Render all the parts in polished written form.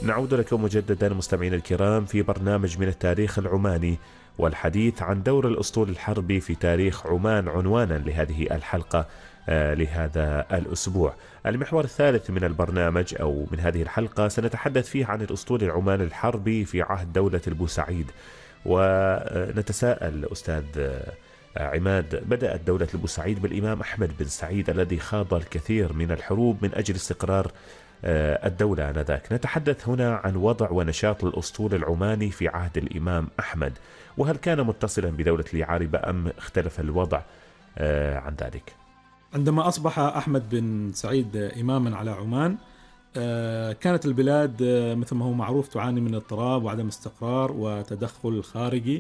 نعود لكم مجددا مستمعينا الكرام في برنامج من التاريخ العماني، والحديث عن دور الأسطول الحربي في تاريخ عمان عنوانا لهذه الحلقة لهذا الأسبوع. المحور الثالث من البرنامج أو من هذه الحلقة سنتحدث فيه عن الأسطول العماني الحربي في عهد دولة البوسعيد. ونتساءل أستاذ عماد، بدأت دولة البوسعيد بالإمام أحمد بن سعيد الذي خاض الكثير من الحروب من أجل استقرار الدولة آنذاك. نتحدث هنا عن وضع ونشاط الأسطول العماني في عهد الإمام أحمد، وهل كان متصلا بدولة اليعاربة أم اختلف الوضع عن ذلك؟ عندما أصبح أحمد بن سعيد إماما على عمان، كانت البلاد مثل ما هو معروف تعاني من اضطراب وعدم استقرار وتدخل خارجي،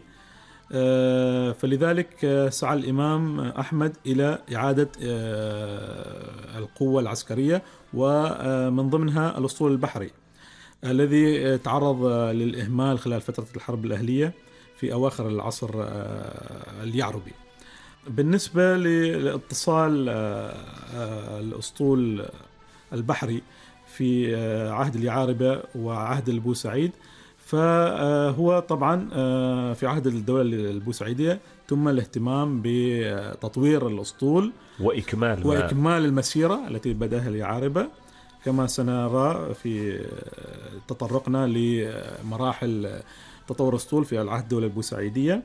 فلذلك سعى الإمام أحمد إلى إعادة القوة العسكرية، ومن ضمنها الأسطول البحري الذي تعرض للإهمال خلال فترة الحرب الأهلية في أواخر العصر اليعربي. بالنسبة لاتصال الأسطول البحري في عهد اليعاربة وعهد البوسعيد، فهو طبعا في عهد الدولة البوسعيدية تم الاهتمام بتطوير الأسطول وإكمال المسيرة التي بدأها اليعاربة، كما سنرى في تطرقنا لمراحل تطور الأسطول في العهد الدولة البوسعيدية.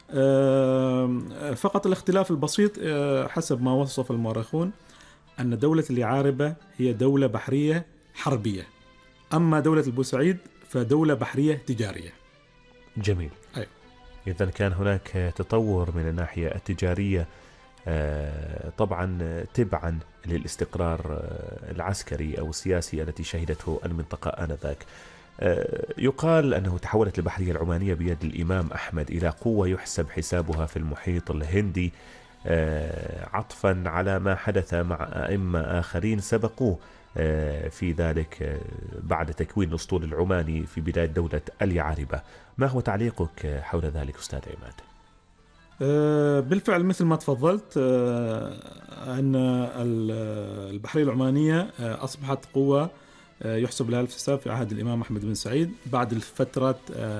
فقط الاختلاف البسيط حسب ما وصف المؤرخون أن دولة اليعاربة هي دولة بحرية حربية، أما دولة البوسعيد فدولة بحرية تجارية. جميل. أيوة. إذن كان هناك تطور من الناحية التجارية، طبعا تبعا للاستقرار العسكري أو السياسي التي شهدته المنطقة آنذاك. يقال أنه تحولت البحرية العمانية بيد الإمام أحمد إلى قوة يحسب حسابها في المحيط الهندي، عطفا على ما حدث مع أئمة آخرين سبقوه في ذلك بعد تكوين الأسطول العماني في بداية دولة اليعاربة. ما هو تعليقك حول ذلك أستاذ عماد؟ بالفعل مثل ما تفضلت، أن البحرية العمانية أصبحت قوة يحسب لها الحساب في عهد الإمام أحمد بن سعيد بعد الفترة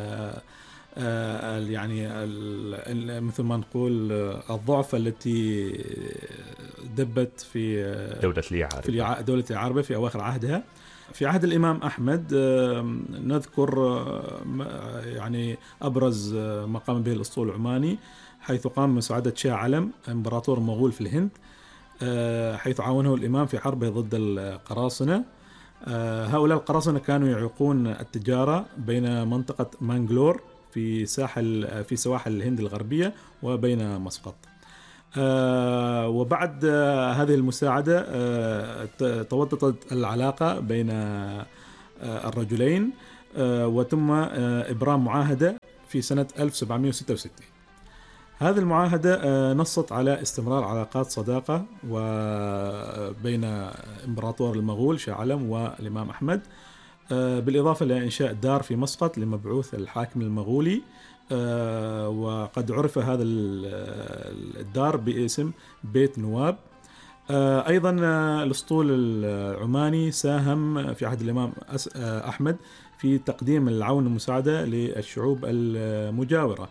يعني مثل ما نقول الضعف التي دبت في دولة اليعاربة في أواخر عهدها. في عهد الإمام أحمد نذكر يعني أبرز ما قام به الأسطول العماني، حيث قام بمساعدة شاه علم إمبراطور المغول في الهند، حيث عاونه الإمام في حربه ضد القراصنة. هؤلاء القراصنة كانوا يعيقون التجارة بين منطقة مانغلور في سواحل الهند الغربية وبين مسقط. وبعد هذه المساعدة توطدت العلاقة بين الرجلين، وتم إبرام معاهدة في سنة 1766. هذه المعاهدة نصت على استمرار علاقات صداقة وبين إمبراطور المغول شاه علم والإمام أحمد، بالإضافة إلى إنشاء دار في مسقط لمبعوث الحاكم المغولي، وقد عرف هذا الدار باسم بيت نواب. أيضا الأسطول العماني ساهم في عهد الإمام أحمد في تقديم العون والمساعدة للشعوب المجاورة.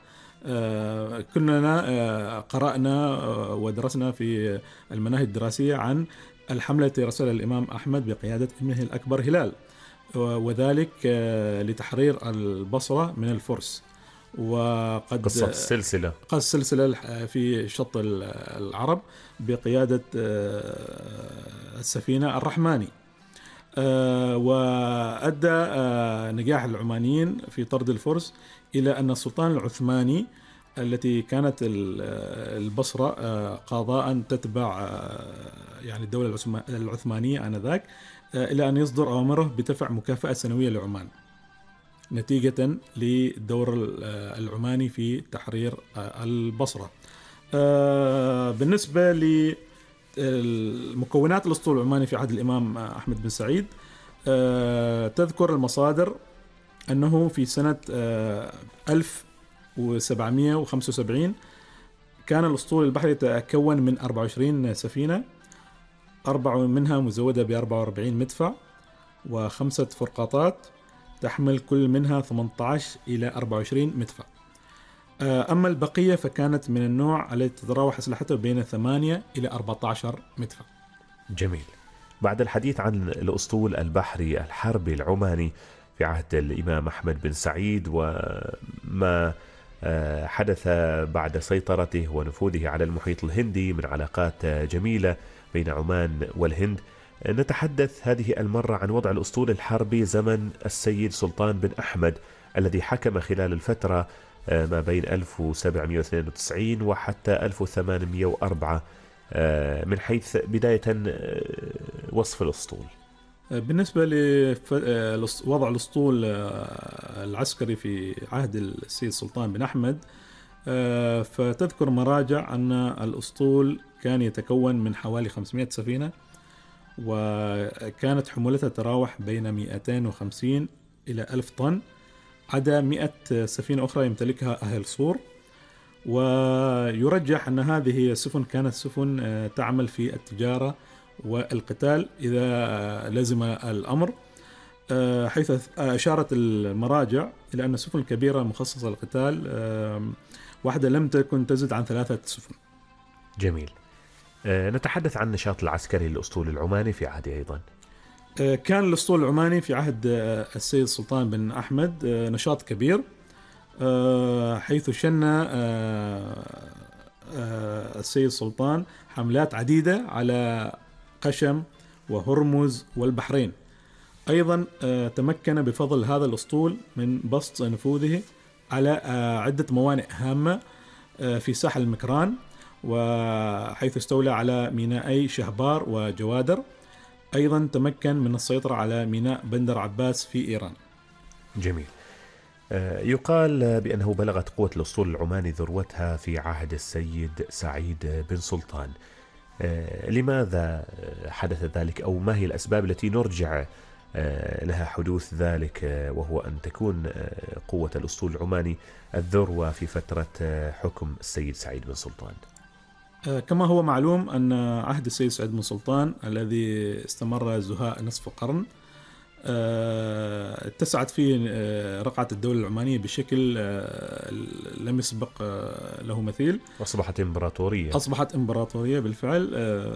كلنا قرأنا ودرسنا في المناهج الدراسية عن الحملة التي رسلها الإمام أحمد بقيادة ابنه الأكبر هلال، وذلك لتحرير البصرة من الفرس. وقد قصة السلسلة في شط العرب بقيادة السفينة الرحماني. وأدى نجاح العمانيين في طرد الفرس إلى أن السلطان العثماني التي كانت البصرة قضاء تتبع يعني الدولة العثمانية آنذاك، إلى أن يصدر أوامره بدفع مكافأة سنوية لعمان نتيجة للدور العماني في تحرير البصرة. بالنسبة لمكونات الأسطول العماني في عهد الإمام أحمد بن سعيد، تذكر المصادر أنه في سنة 1775 كان الأسطول البحري يتكون من 24 سفينة، 4 منها مزودة ب 44 مدفع و5 فرقاطات، تحمل كل منها 18 إلى 24 مدفع. أما البقية فكانت من النوع التي تتراوح أسلحتها بين 8 إلى 14 مدفع. جميل. بعد الحديث عن الأسطول البحري الحربي العماني في عهد الإمام أحمد بن سعيد وما حدث بعد سيطرته ونفوذه على المحيط الهندي من علاقات جميلة بين عمان والهند، نتحدث هذه المرة عن وضع الأسطول الحربي زمن السيد سلطان بن أحمد الذي حكم خلال الفترة ما بين 1792 وحتى 1804 من حيث بداية وصف الأسطول. بالنسبة لوضع الأسطول العسكري في عهد السيد سلطان بن أحمد، فتذكر مراجع أن الأسطول كان يتكون من حوالي 500 سفينة، وكانت حمولتها تراوح بين 250 إلى 1000 طن، عدا 100 سفينة أخرى يمتلكها أهل صور. ويرجح أن هذه السفن كانت سفن تعمل في التجارة والقتال إذا لزم الأمر، حيث أشارت المراجع إلى أن السفن الكبيرة المخصصة للقتال واحدة لم تكن تزد عن 3 سفن. جميل. نتحدث عن النشاط العسكري للأسطول العماني في عهده أيضا. كان الأسطول العماني في عهد السيد سلطان بن أحمد نشاط كبير، حيث شن السيد سلطان حملات عديدة على قشم وهرمز والبحرين. أيضا تمكن بفضل هذا الأسطول من بسط نفوذه على عدة موانئ هامة في ساحل المكران، وحيث استولى على مينائي شهبار وجوادر. أيضا تمكن من السيطرة على ميناء بندر عباس في إيران. جميل. يقال بأنه بلغت قوة الأسطول العماني ذروتها في عهد السيد سعيد بن سلطان. لماذا حدث ذلك، أو ما هي الأسباب التي نرجع لها حدوث ذلك، وهو أن تكون قوة الأسطول العماني الذروة في فترة حكم السيد سعيد بن سلطان؟ كما هو معلوم أن عهد السيد سعيد بن سلطان الذي استمر زهاء نصف قرن اتسعت فيه رقعة الدولة العمانية بشكل لم يسبق له مثيل. أصبحت إمبراطورية بالفعل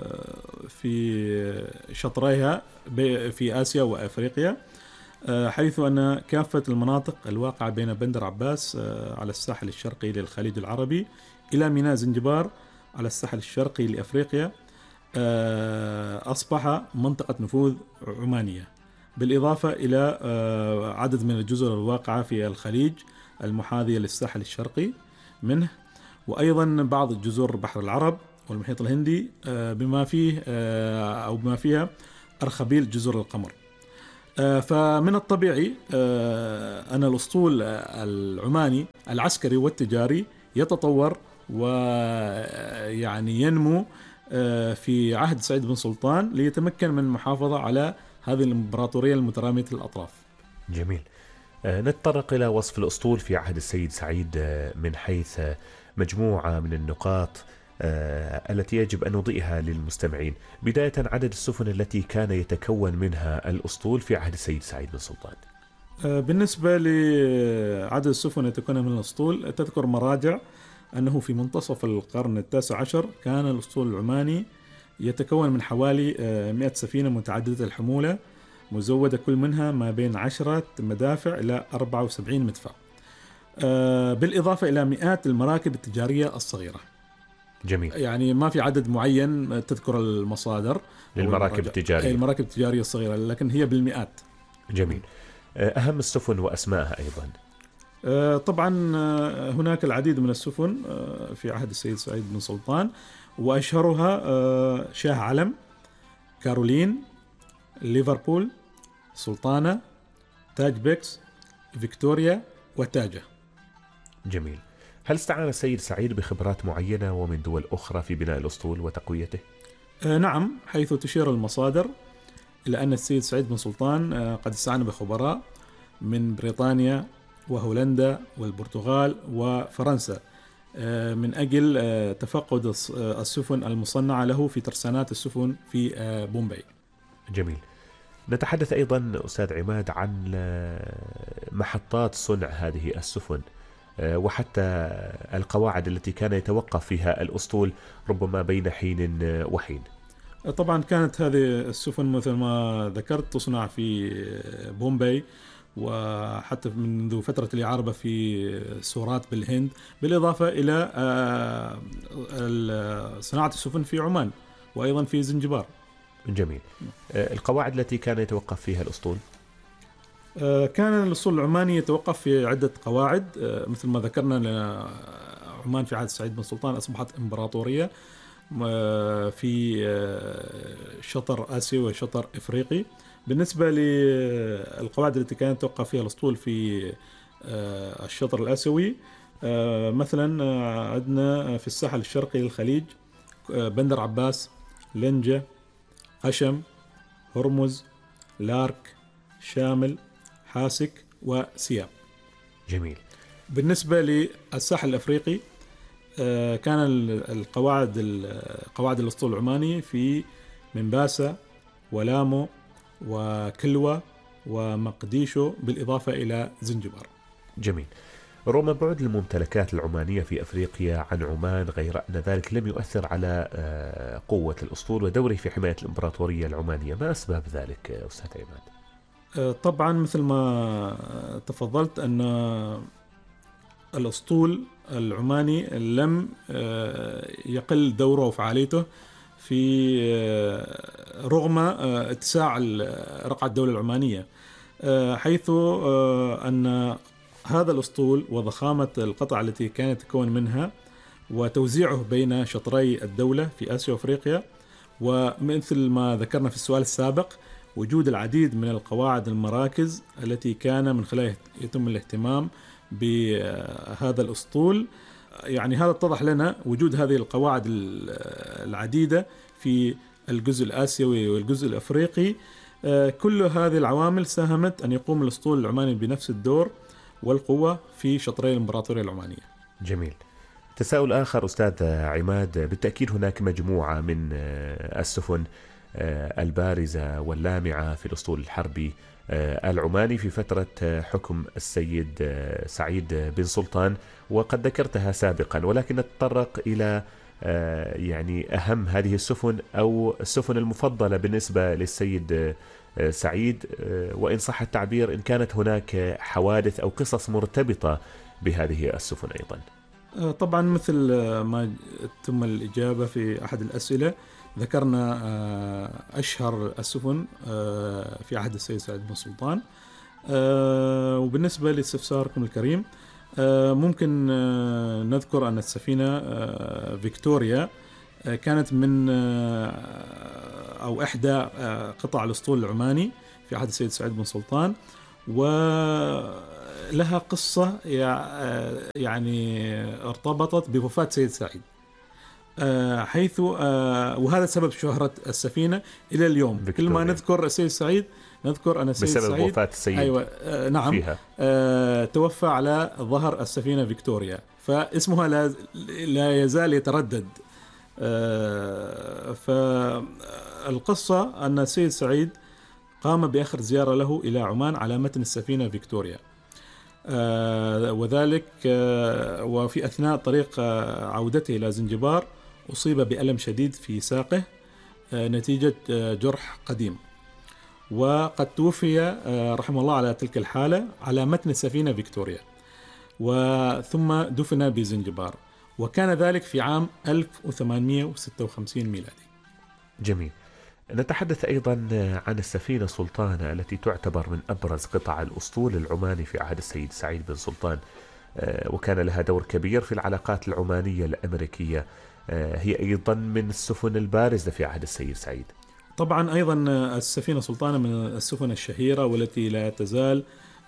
في شطريها في آسيا وأفريقيا، حيث أن كافة المناطق الواقعة بين بندر عباس على الساحل الشرقي للخليج العربي إلى ميناء زنجبار على الساحل الشرقي لأفريقيا أصبح منطقة نفوذ عمانية، بالإضافة إلى عدد من الجزر الواقعة في الخليج المحاذية للساحل الشرقي منه، وأيضا بعض جزر بحر العرب والمحيط الهندي بما فيها أرخبيل جزر القمر. فمن الطبيعي أن الأسطول العماني العسكري والتجاري يتطور ويعني ينمو في عهد سعيد بن سلطان ليتمكن من المحافظة على هذه الإمبراطورية المترامية الأطراف. جميل. نتطرق إلى وصف الأسطول في عهد السيد سعيد من حيث مجموعة من النقاط التي يجب أن نضيئها للمستمعين. بداية، عدد السفن التي كان يتكون منها الأسطول في عهد السيد سعيد بن سلطان. بالنسبة لعدد السفن التي تكون من الأسطول، تذكر مراجع أنه في منتصف القرن التاسع عشر كان الأسطول العماني يتكون من حوالي 100 سفينة متعددة الحمولة، مزودة كل منها ما بين 10 مدافع إلى 74 مدفع، بالإضافة إلى مئات المراكب التجارية الصغيرة. جميل. يعني ما في عدد معين تذكر المصادر للمراكب التجارية، المراكب التجارية الصغيرة، لكن هي بالمئات. جميل. أهم السفن وأسمائها أيضا. طبعا هناك العديد من السفن في عهد السيد سعيد بن سلطان، وأشهرها شاه علم، كارولين، ليفربول، سلطانة، تاج بيكس، فيكتوريا، وتاجة. جميل. هل استعان السيد سعيد بخبرات معينة ومن دول أخرى في بناء الأسطول وتقويته؟ نعم، حيث تشير المصادر إلى أن السيد سعيد بن سلطان قد استعان بخبراء من بريطانيا وهولندا والبرتغال وفرنسا من أجل تفقد السفن المصنعة له في ترسانات السفن في بومباي. جميل. نتحدث أيضا أستاذ عماد عن محطات صنع هذه السفن وحتى القواعد التي كان يتوقف فيها الأسطول ربما بين حين وحين. طبعا كانت هذه السفن مثل ما ذكرت تصنع في بومباي، وحتى منذ فترة الإعارة في سورات بالهند، بالإضافة إلى صناعة السفن في عمان وأيضا في زنجبار. جميل. القواعد التي كان يتوقف فيها الأسطول؟ كان الأسطول العماني يتوقف في عدة قواعد، مثل ما ذكرنا عمان في عهد سعيد بن سلطان أصبحت إمبراطورية في شطر آسيا وشطر إفريقي. بالنسبة للقواعد التي كانت توقف فيها الأسطول في الشطر الآسيوي، مثلا عندنا في الساحل الشرقي للخليج بندر عباس، لنجة، قشم، هرمز، لارك، شامل، حاسك، وسياب. جميل. بالنسبة للساحل الأفريقي كان قواعد الأسطول العماني في منباسة ولامو وكلوة ومقديشو، بالإضافة إلى زنجبار. جميل. رغم بعد الممتلكات العمانية في أفريقيا عن عمان، غير أن ذلك لم يؤثر على قوة الأسطول ودوره في حماية الإمبراطورية العمانية. ما أسباب ذلك أستاذ عماد؟ طبعا مثل ما تفضلت أن الأسطول العماني لم يقل دوره وفعاليته في رغم اتساع رقعة الدولة العمانية، حيث أن هذا الأسطول وضخامة القطع التي كانت تكون منها وتوزيعه بين شطري الدولة في آسيا وأفريقيا، ومثل ما ذكرنا في السؤال السابق وجود العديد من القواعد المراكز التي كان من خلالها يتم الاهتمام بهذا الأسطول. يعني هذا اتضح لنا وجود هذه القواعد العديدة في الجزء الآسيوي والجزء الأفريقي. كل هذه العوامل ساهمت أن يقوم الأسطول العماني بنفس الدور والقوة في شطري الإمبراطورية العمانية. جميل. تساؤل آخر أستاذ عماد، بالتأكيد هناك مجموعة من السفن البارزة واللامعة في الأسطول الحربي العماني في فترة حكم السيد سعيد بن سلطان، وقد ذكرتها سابقا، ولكن نتطرق إلى يعني أهم هذه السفن أو السفن المفضلة بالنسبة للسيد سعيد، وإن صح التعبير إن كانت هناك حوادث أو قصص مرتبطة بهذه السفن أيضا. طبعا مثل ما تم الإجابة في أحد الأسئلة، ذكرنا أشهر السفن في عهد السيد سعيد بن سلطان. وبالنسبة لاستفساركم الكريم، ممكن نذكر أن السفينة فيكتوريا كانت من أو إحدى قطع الأسطول العماني في عهد السيد سعيد بن سلطان، ولها قصة يعني ارتبطت بوفاة سيد سعيد، حيث وهذا سبب شهرة السفينة إلى اليوم. كل ما نذكر السيد سعيد نذكر أن السيد بسبب سعيد وفاة السيد. أيوة نعم فيها. توفى على ظهر السفينة فيكتوريا، فاسمها لا يزال يتردد. فالقصة أن السيد سعيد قام بآخر زيارة له إلى عمان على متن السفينة فيكتوريا، وذلك وفي أثناء طريق عودته إلى زنجبار أصيب بألم شديد في ساقه نتيجة جرح قديم، وقد توفي رحمه الله على تلك الحالة على متن السفينة فيكتوريا، وثم دفن بزنجبار، وكان ذلك في عام 1856 ميلادي. جميل. نتحدث أيضا عن السفينة سلطانة التي تعتبر من أبرز قطع الأسطول العماني في عهد السيد سعيد بن سلطان، وكان لها دور كبير في العلاقات العمانية الأمريكية. هي أيضا من السفن البارزة في عهد السيد سعيد. طبعا أيضا السفينة سلطانة من السفن الشهيرة والتي لا تزال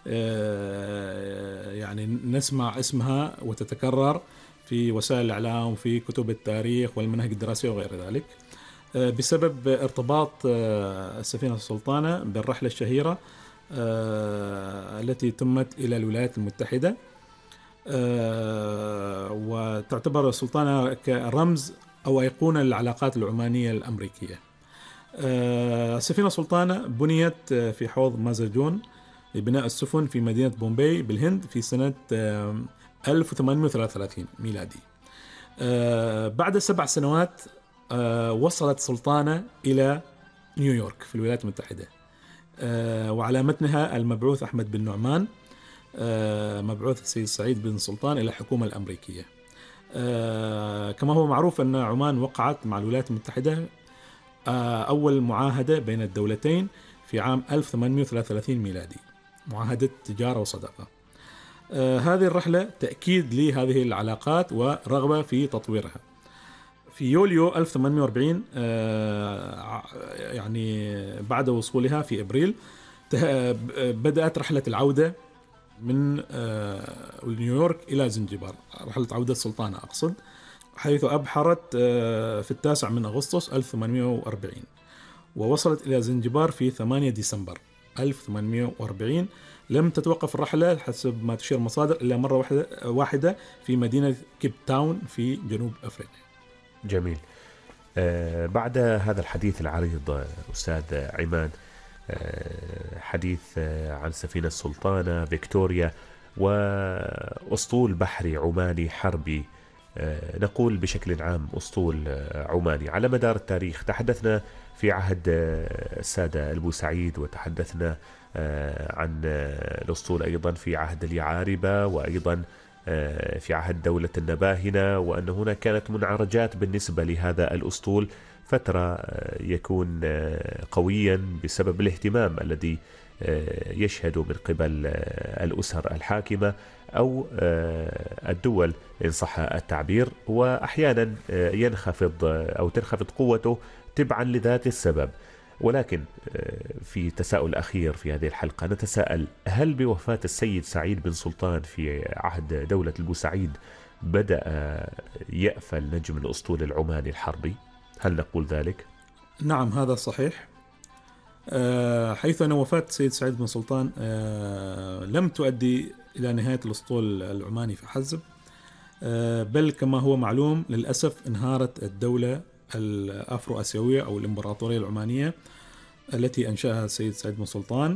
يعني نسمع اسمها وتتكرر في وسائل الإعلام وفي كتب التاريخ والمناهج الدراسية وغير ذلك، بسبب ارتباط السفينة السلطانة بالرحلة الشهيرة التي تمت إلى الولايات المتحدة، وتعتبر السلطانة كرمز أو أيقونة للعلاقات العمانية الأمريكية. سفينة سلطانة بنيت في حوض مازاجون لبناء السفن في مدينة بومباي بالهند في سنة 1833 ميلادي. بعد 7 سنوات وصلت سلطانة إلى نيويورك في الولايات المتحدة، وعلى متنها المبعوث أحمد بن نعمان مبعوث السيد سعيد بن سلطان إلى الحكومة الأمريكية. كما هو معروف أن عمان وقعت مع الولايات المتحدة أول معاهدة بين الدولتين في عام 1833 ميلادي، معاهدة تجارة وصداقة. هذه الرحلة تأكيد لهذه العلاقات ورغبة في تطويرها. في يوليو 1840 يعني بعد وصولها في أبريل بدأت رحلة العودة من نيويورك إلى زنجبار، رحلة عودة السلطانة أقصد، حيث أبحرت في 9 من أغسطس 1840 ووصلت إلى زنجبار في 8 ديسمبر 1840. لم تتوقف الرحلة حسب ما تشير مصادر إلا مرة واحدة في مدينة كيب تاون في جنوب أفريقيا. جميل. بعد هذا الحديث العريض أستاذ عماد، حديث عن سفينة السلطانة فيكتوريا وأسطول بحري عماني حربي، نقول بشكل عام أسطول عماني على مدار التاريخ. تحدثنا في عهد السادة البوسعيد، وتحدثنا عن الأسطول أيضا في عهد اليعاربة، وأيضا في عهد دولة النباهنة، وأن هنا كانت منعرجات بالنسبة لهذا الأسطول فترة يكون قويا بسبب الاهتمام الذي يشهد من قبل الأسر الحاكمة أو الدول إن صح التعبير، وأحيانا ينخفض أو تنخفض قوته تبعا لذات السبب. ولكن في تساؤل أخير في هذه الحلقة نتساءل: هل بوفاة السيد سعيد بن سلطان في عهد دولة البوسعيد بدأ يأفل نجم الأسطول العماني الحربي؟ هل نقول ذلك؟ نعم، هذا صحيح، حيث أن وفاة السيد سعيد بن سلطان لم تؤدي إلى نهاية الأسطول العماني فحسب، بل كما هو معلوم للأسف انهارت الدولة الأفرو آسيوية أو الإمبراطورية العمانية التي أنشأها السيد سعيد بن سلطان،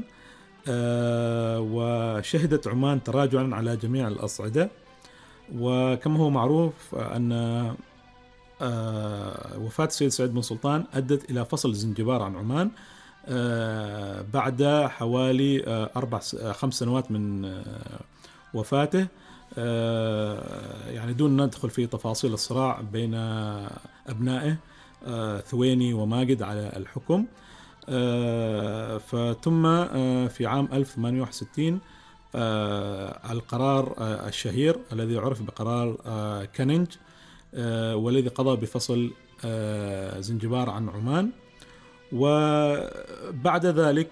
وشهدت عمان تراجعا على جميع الأصعدة. وكما هو معروف أن وفاة السيد سعيد بن سلطان أدت إلى فصل زنجبار عن عمان بعد حوالي 5 سنوات من وفاته، يعني دون ندخل في تفاصيل الصراع بين أبنائه ثويني وماجد على الحكم. فتم في عام 1861 القرار الشهير الذي عرف بقرار كانينج، والذي قضى بفصل زنجبار عن عمان. وبعد ذلك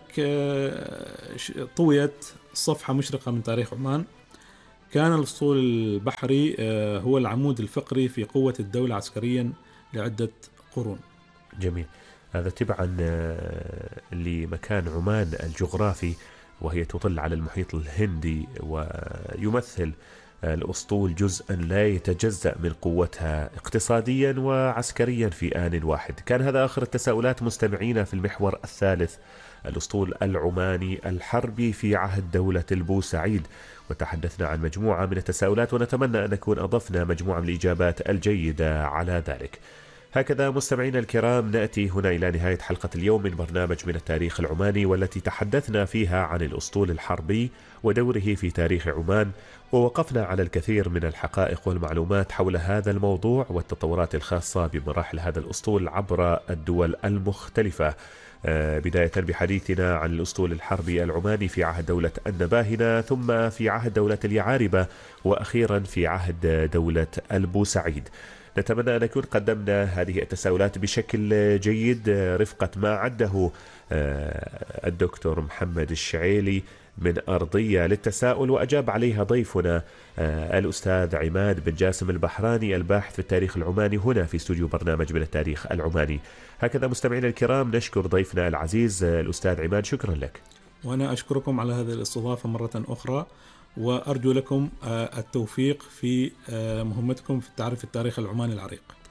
طويت صفحة مشرقة من تاريخ عمان. كان الأسطول البحري هو العمود الفقري في قوة الدولة عسكريا لعدة قرون. جميل. هذا تبعا لمكان عمان الجغرافي، وهي تطل على المحيط الهندي، ويمثل الأسطول جزءا لا يتجزأ من قوتها اقتصاديا وعسكريا في آن واحد. كان هذا آخر التساؤلات مستمعينا في المحور الثالث، الأسطول العماني الحربي في عهد دولة البوسعيد، وتحدثنا عن مجموعة من التساؤلات، ونتمنى أن نكون أضفنا مجموعة من الإجابات الجيدة على ذلك. هكذا مستمعينا الكرام نأتي هنا إلى نهاية حلقة اليوم من برنامج من التاريخ العماني، والتي تحدثنا فيها عن الأسطول الحربي ودوره في تاريخ عمان، ووقفنا على الكثير من الحقائق والمعلومات حول هذا الموضوع والتطورات الخاصة بمراحل هذا الأسطول عبر الدول المختلفة، بداية بحديثنا عن الأسطول الحربي العماني في عهد دولة النباهنة، ثم في عهد دولة اليعاربة، وأخيرا في عهد دولة البوسعيد. نتمنى أن نكون قدمنا هذه التساؤلات بشكل جيد رفقة ما عده الدكتور محمد الشعيلي من أرضية للتساؤل، وأجاب عليها ضيفنا الأستاذ عماد بن جاسم البحراني الباحث في التاريخ العماني هنا في استوديو برنامج من التاريخ العماني. هكذا مستمعينا الكرام نشكر ضيفنا العزيز الأستاذ عماد، شكرا لك. وأنا أشكركم على هذه الاستضافة مرة أخرى، وأرجو لكم التوفيق في مهمتكم في تعريف التاريخ العماني العريق.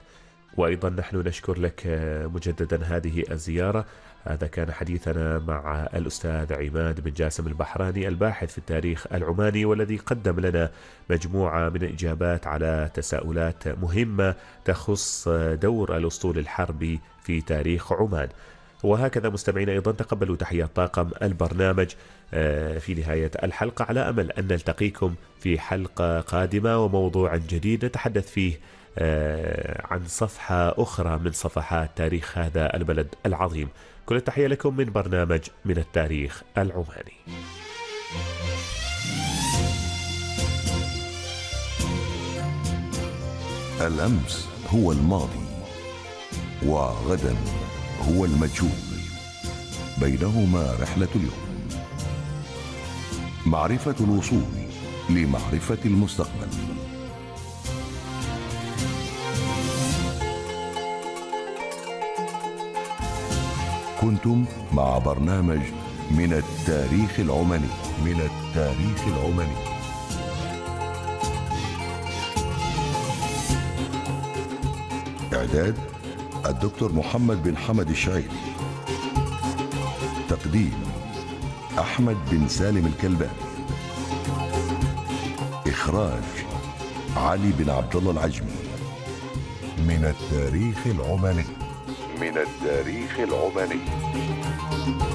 وأيضا نحن نشكر لك مجددا هذه الزيارة. هذا كان حديثنا مع الأستاذ عماد بن جاسم البحراني، الباحث في التاريخ العماني، والذي قدم لنا مجموعة من الإجابات على تساؤلات مهمة تخص دور الأسطول الحربي في تاريخ عمان. وهكذا مستمعين أيضا تقبلوا تحيات طاقم البرنامج في نهاية الحلقة، على أمل أن نلتقيكم في حلقة قادمة وموضوع جديد نتحدث فيه عن صفحة أخرى من صفحات تاريخ هذا البلد العظيم. كل التحية لكم من برنامج من التاريخ العماني. الأمس هو الماضي، وغدا هو المجهول، بينهما رحلة اليوم. معرفة الوصول لمعرفة المستقبل. كنتم مع برنامج من التاريخ العماني. من التاريخ العماني. إعداد الدكتور محمد بن حمد الشعيري. تقديم أحمد بن سالم الكلباني. إخراج علي بن عبد الله العجمي. من التاريخ العماني. من التاريخ العماني.